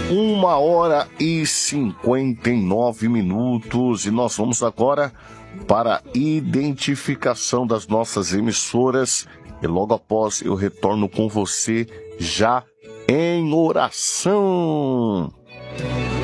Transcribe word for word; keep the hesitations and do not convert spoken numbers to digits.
Uma hora e cinquenta e nove minutos e nós vamos agora para a identificação das nossas emissoras e logo após eu retorno com você já em oração.